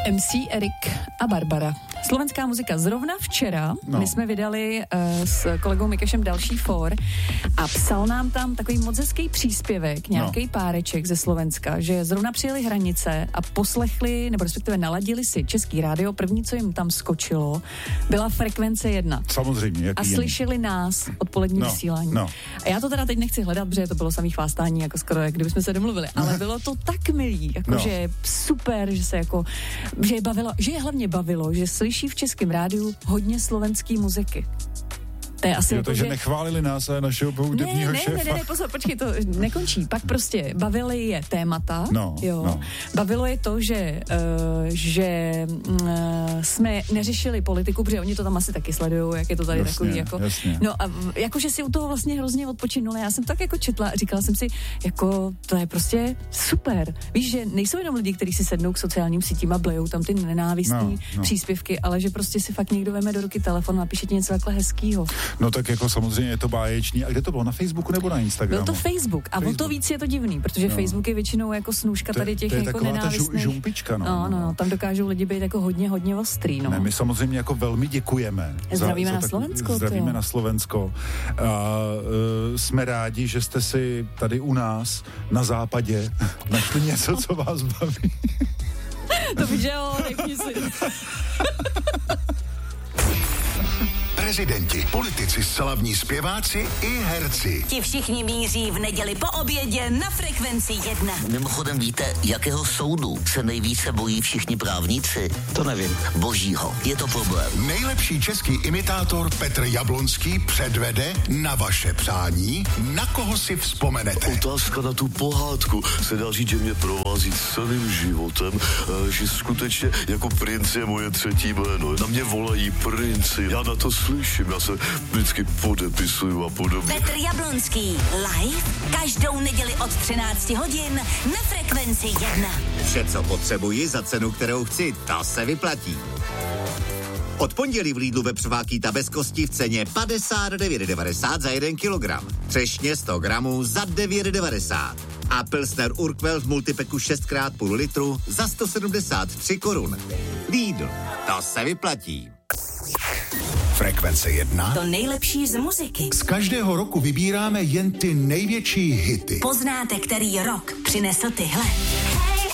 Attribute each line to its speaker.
Speaker 1: MC Erik a Barbara. Slovenská muzika. Zrovna včera my jsme vydali s kolegou Mikešem další for a psal nám tam takový moc hezký příspěvek, nějaký páreček ze Slovenska, že zrovna přijeli hranice a poslechli, nebo respektive naladili si Český rádio. První, co jim tam skočilo, byla Frekvence 1.
Speaker 2: Samozřejmě.
Speaker 1: A slyšeli nás odpolední vysílání. A já to teda teď nechci hledat, protože to bylo samý chvástání, jako skoro, jak kdybychom se domluvili. Ale bylo to tak milý, jako že je super, že se jako, že je hlavně bavilo, že slyší v Českém rádiu hodně slovenský muziky. To je asi
Speaker 2: že nechválili nás a našeho hudebního šéfa.
Speaker 1: Ne, pozor, počkej, to nekončí. Pak prostě bavili je témata, Bavilo je to, že jsme neřešili politiku, protože oni to tam asi taky sledujou, jak je to tady takový, jako.
Speaker 2: Jasně.
Speaker 1: No a jakože si u toho vlastně hrozně odpočinuli. Já jsem tak jako četla a říkala jsem si, jako to je prostě super. Víš, že nejsou jenom lidi, kteří si sednou k sociálním sítím a blejou tam ty nenávistní příspěvky, ale že prostě si fakt někdo veme do ruky telefon a napíše ti něco takhle hezkýho.
Speaker 2: No tak jako samozřejmě je to báječný. A kde to bylo? Na Facebooku nebo na Instagramu?
Speaker 1: Byl to Facebook. A o to víc je to divný, protože Facebook je většinou jako snůžka tady těch jako nenávistných.
Speaker 2: To je žumpička,
Speaker 1: tam dokážou lidi být jako hodně ostrý,
Speaker 2: Ne, my samozřejmě jako velmi děkujeme.
Speaker 1: Zdravíme na Slovensko.
Speaker 2: Zdravíme na Slovensko. A jsme rádi, že jste si tady u nás na západě našli něco, co vás baví.
Speaker 1: To víš, že jo, řekni si.
Speaker 3: Prezidenti, politici, slavní zpěváci i herci.
Speaker 4: Ti všichni míří v neděli po obědě na Frekvenci 1.
Speaker 5: Mimochodem víte, jakého soudu se nejvíce bojí všichni právníci?
Speaker 6: To nevím.
Speaker 5: Božího. Je to problém.
Speaker 3: Nejlepší český imitátor Petr Jablonský předvede na vaše přání, na koho si vzpomenete.
Speaker 7: Otázka na tu pohádku se dá říct, že mě provází celým životem, že skutečně jako princ je moje třetí jméno. Na mě volají princi, já na to slyším, já se vždycky podepisuju a podobně.
Speaker 4: Petr Jablonský live každou neděli od 13 hodin na Frekvenci 1.
Speaker 8: Vše, co potřebuji za cenu, kterou chci, to se vyplatí. Od pondělí v Lidlu vepřová bez kosti v ceně 59,90 za 1 kilogram. Třešně 100 gramů za 9,90. A Pilsner Urquell v multipeku 6x půl litru za 173 korun. Lidl, to se vyplatí.
Speaker 3: Frekvence 1.
Speaker 4: To nejlepší z muziky.
Speaker 3: Z každého roku vybíráme jen ty největší hity.
Speaker 4: Poznáte, který rok přinesl tyhle.